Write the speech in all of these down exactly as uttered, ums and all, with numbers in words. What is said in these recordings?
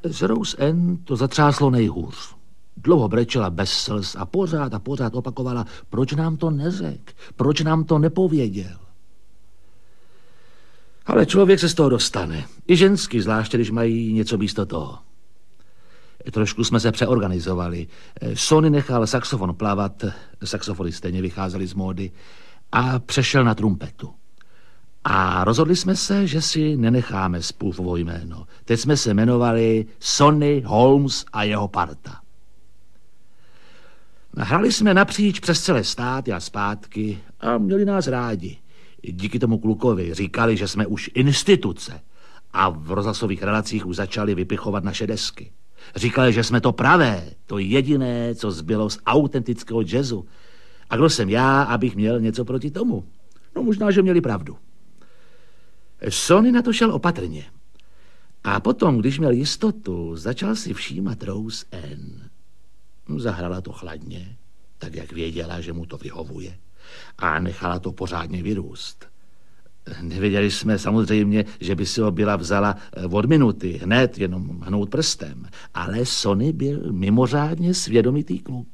Z Rose Ann to zatřáslo nejhůř. Dlouho brečela bez slz a pořád a pořád opakovala, proč nám to neřek, proč nám to nepověděl. Ale člověk se z toho dostane. I ženský, zvláště když mají něco místo toho. Trošku jsme se přeorganizovali. Sonny nechal saxofon plavat, saxofony stejně vycházely z módy, a přešel na trumpetu. A rozhodli jsme se, že si nenecháme spůlfovo jméno. Teď jsme se jmenovali Sonny Holmes a jeho parta. Hrali jsme napříč přes celé státy a zpátky a měli nás rádi. Díky tomu klukovi říkali, že jsme už instituce a v rozhlasových relacích už začali vypichovat naše desky. Říkali, že jsme to pravé, to jediné, co zbylo z autentického jazzu. A kdo jsem já, abych měl něco proti tomu? No možná, že měli pravdu. Sonny na to šel opatrně. A potom, když měl jistotu, začal si všímat Rose Ann. Zahrala to chladně, tak jak věděla, že mu to vyhovuje. A nechala to pořádně vyrůst. Nevěděli jsme samozřejmě, že by si ho byla vzala od minuty, hned jenom hnout prstem. Ale Sonny byl mimořádně svědomitý kluk.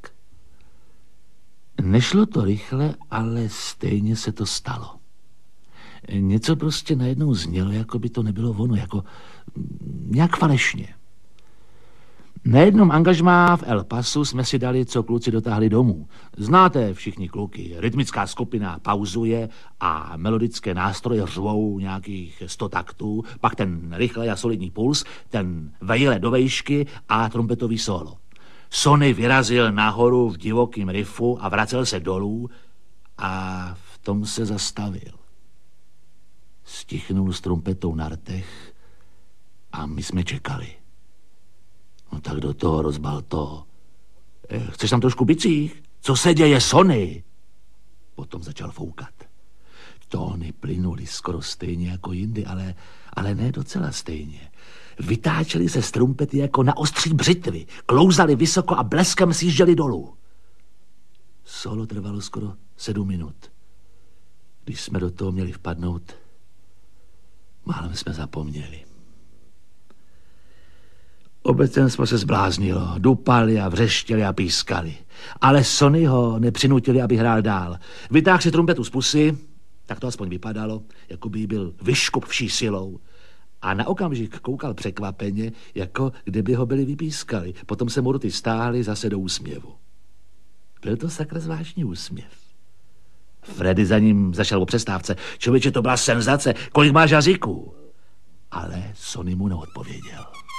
Nešlo to rychle, ale stejně se to stalo. Něco prostě najednou znělo, jako by to nebylo ono, jako nějak falešně. Na jednom angažmá v El Pasu jsme si dali, co kluci dotáhli domů. Znáte všichni kluky, rytmická skupina pauzuje a melodické nástroje řvou nějakých sto taktů, pak ten rychlej a solidní puls, ten vejle do vejšky a trumpetový solo. Sonny vyrazil nahoru v divokým riffu a vracel se dolů a v tom se zastavil. Stichnul s trumpetou na rtech a my jsme čekali. No tak do toho rozbal to. E, chceš tam trošku bicích? Co se děje, Sonny? Potom začal foukat. Tóny plynuly skoro stejně jako jindy, ale, ale ne docela stejně. Vytáčeli se z trumpety jako na ostří břitvy, klouzali vysoko a bleskem sjížděli dolů. Solo trvalo skoro sedm minut. Když jsme do toho měli vpadnout, málem jsme zapomněli. Obecenstvo se zbláznilo, dupali a vřeštěli a pískali. Ale Sonny ho nepřinutili, aby hrál dál. Vytáhl si trumpetu z pusy, tak to aspoň vypadalo, jako by byl vyškup vší silou. A na okamžik koukal překvapeně, jako kdyby ho byli vypískali. Potom se mu ruty stáhly zase do úsměvu. Byl to sakra zvláštní úsměv. Freddy za ním zašel o přestávce. Člověče, to byla senzace, kolik máš jazyků? Ale Sonny mu neodpověděl.